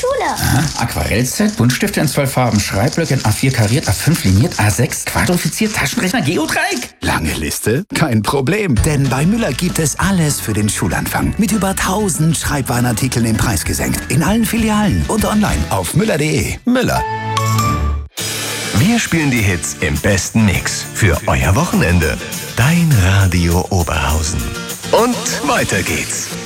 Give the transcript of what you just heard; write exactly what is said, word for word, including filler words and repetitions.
Schule. Aha. Aquarellset, Buntstifte in zwölf Farben, Schreibblöcke in A vier kariert, A fünf liniert, A sechs quadrifiziert, Taschenrechner, Geodreieck. Lange Liste? Kein Problem, denn bei Müller gibt es alles für den Schulanfang. Mit über tausend Schreibwarenartikeln im Preis gesenkt. In allen Filialen und online auf müller punkt de. Müller. Wir spielen die Hits im besten Mix für euer Wochenende. Dein Radio Oberhausen. Und weiter geht's.